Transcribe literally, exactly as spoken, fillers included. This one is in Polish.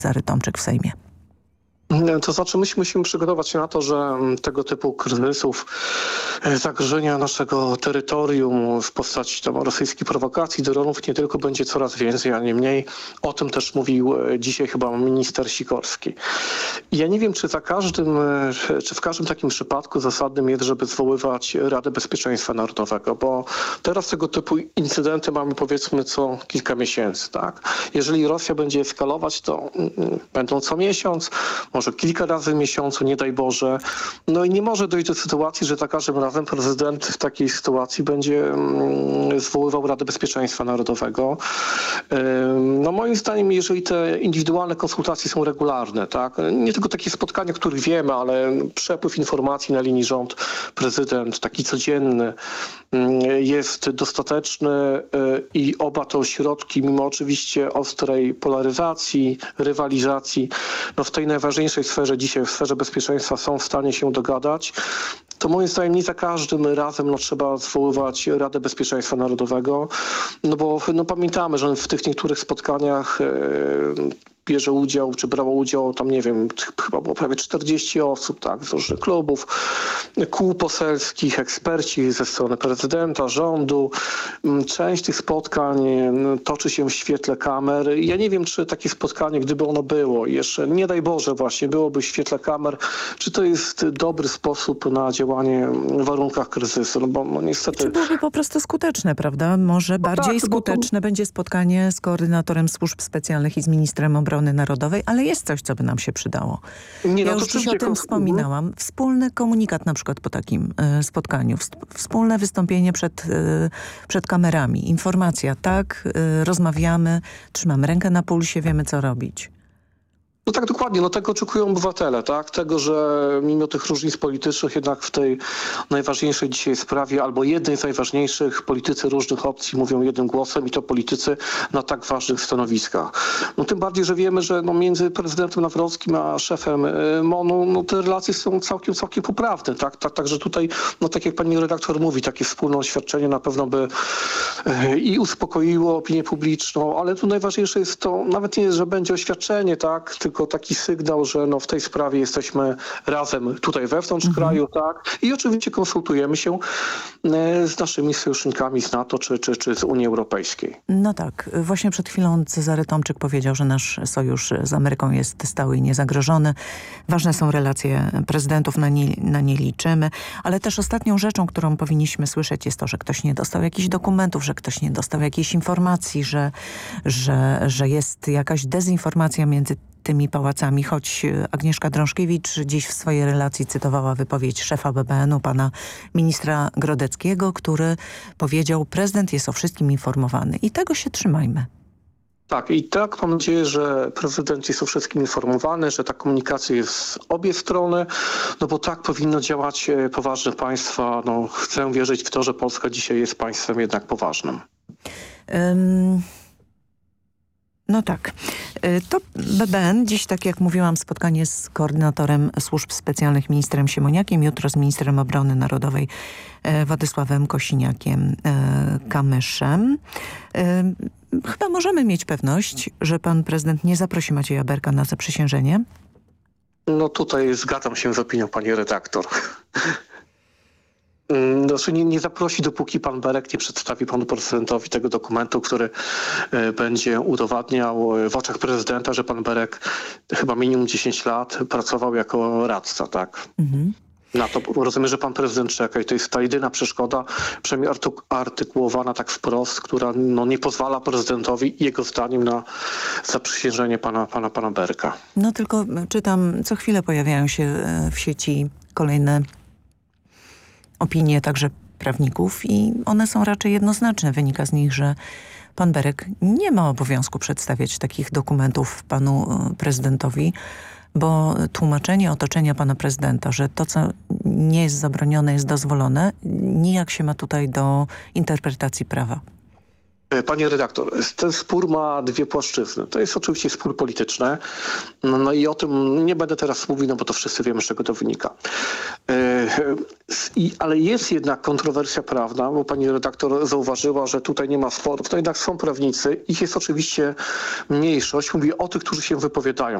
Cezary Tomczyk w Sejmie. To znaczy my musimy przygotować się na to, że tego typu kryzysów, zagrożenia naszego terytorium w postaci tam rosyjskich prowokacji, dronów nie tylko będzie coraz więcej, a nie mniej. O tym też mówił dzisiaj chyba minister Sikorski. Ja nie wiem, czy za każdym, czy w każdym takim przypadku zasadnym jest, żeby zwoływać Radę Bezpieczeństwa Narodowego, bo teraz tego typu incydenty mamy powiedzmy co kilka miesięcy, tak? Jeżeli Rosja będzie eskalować, to będą co miesiąc, może kilka razy w miesiącu, nie daj Boże. No i nie może dojść do sytuacji, że za każdym razem prezydent w takiej sytuacji będzie mm, zwoływał Radę Bezpieczeństwa Narodowego. Ym, no moim zdaniem, jeżeli te indywidualne konsultacje są regularne, tak, nie tylko takie spotkania, o których wiemy, ale przepływ informacji na linii rząd-prezydent, taki codzienny, jest dostateczny i oba te ośrodki, mimo oczywiście ostrej polaryzacji, rywalizacji, no w tej najważniejszej sferze dzisiaj, w sferze bezpieczeństwa są w stanie się dogadać, to moim zdaniem nie za każdym razem no, trzeba zwoływać Radę Bezpieczeństwa Narodowego, no bo no, pamiętamy, że w tych niektórych spotkaniach yy, bierze udział, czy brało udział tam, nie wiem, chyba było prawie czterdzieści osób, tak, z różnych klubów, kół poselskich, eksperci ze strony prezydenta, rządu. Część tych spotkań toczy się w świetle kamer. Ja nie wiem, czy takie spotkanie, gdyby ono było, jeszcze nie daj Boże właśnie, byłoby w świetle kamer, czy to jest dobry sposób na działanie w warunkach kryzysu, no bo no niestety... Czy byłoby po prostu skuteczne, prawda? Może bardziej no tak, skuteczne to... będzie spotkanie z koordynatorem służb specjalnych i z ministrem obrony narodowej, ale jest coś, co by nam się przydało. Nie, ja no już dziś o tym kon... wspominałam. Wspólny komunikat na przykład po takim y, spotkaniu. Wspólne wystąpienie przed, y, przed kamerami. Informacja, tak, y, rozmawiamy, trzymamy rękę na pulsie, wiemy co robić. No tak, dokładnie. No tego oczekują obywatele, tak? Tego, że mimo tych różnic politycznych jednak w tej najważniejszej dzisiaj sprawie albo jednej z najważniejszych politycy różnych opcji mówią jednym głosem i to politycy na tak ważnych stanowiskach. No tym bardziej, że wiemy, że no między prezydentem Nawrockim a szefem MON-u no te relacje są całkiem, całkiem poprawne, tak? Tak, także tutaj, no tak jak pani redaktor mówi, takie wspólne oświadczenie na pewno by i uspokoiło opinię publiczną, ale tu najważniejsze jest to, nawet nie jest, że będzie oświadczenie, tak? Tylko taki sygnał, że no w tej sprawie jesteśmy razem tutaj wewnątrz mhm. kraju, tak? I oczywiście konsultujemy się z naszymi sojusznikami z NATO czy, czy, czy z Unii Europejskiej. No tak. Właśnie przed chwilą Cezary Tomczyk powiedział, że nasz sojusz z Ameryką jest stały i niezagrożony. Ważne są relacje prezydentów, na nie, na nie liczymy. Ale też ostatnią rzeczą, którą powinniśmy słyszeć jest to, że ktoś nie dostał jakichś dokumentów, że ktoś nie dostał jakiejś informacji, że, że, że jest jakaś dezinformacja między tymi pałacami, choć Agnieszka Drążkiewicz dziś w swojej relacji cytowała wypowiedź szefa B B N u, pana ministra Grodeckiego, który powiedział, prezydent jest o wszystkim informowany i tego się trzymajmy. Tak, i tak mam nadzieję, że prezydent jest o wszystkim informowany, że ta komunikacja jest z obie strony, no bo tak powinno działać poważne państwa. No, chcę wierzyć w to, że Polska dzisiaj jest państwem jednak poważnym. Um... No tak. To B B N dziś, tak jak mówiłam, spotkanie z koordynatorem służb specjalnych ministrem Siemoniakiem, jutro z ministrem obrony narodowej Władysławem Kosiniakiem-Kamyszem. Chyba możemy mieć pewność, że pan prezydent nie zaprosi Macieja Berka na zaprzysiężenie? No tutaj zgadzam się z opinią pani redaktor. Znaczy nie, nie zaprosi, dopóki pan Berek nie przedstawi panu prezydentowi tego dokumentu, który y, będzie udowadniał w oczach prezydenta, że pan Berek chyba minimum dziesięć lat pracował jako radca, tak? Mhm. Na to rozumiem, że pan prezydent czeka i to jest ta jedyna przeszkoda, przynajmniej artykułowana tak wprost, która no, nie pozwala prezydentowi jego zdaniem na zaprzysiężenie pana, pana, pana Berka. No tylko czytam, co chwilę pojawiają się w sieci kolejne opinie także prawników i one są raczej jednoznaczne. Wynika z nich, że pan Berek nie ma obowiązku przedstawiać takich dokumentów panu prezydentowi, bo tłumaczenie otoczenia pana prezydenta, że to, co nie jest zabronione, jest dozwolone, nijak się ma tutaj do interpretacji prawa. Panie redaktor, ten spór ma dwie płaszczyzny. To jest oczywiście spór polityczny. No, no i o tym nie będę teraz mówił, no bo to wszyscy wiemy, z czego to wynika. I, ale jest jednak kontrowersja prawna, bo pani redaktor zauważyła, że tutaj nie ma sporów. To jednak są prawnicy. Ich jest oczywiście mniejszość. Mówię o tych, którzy się wypowiadają.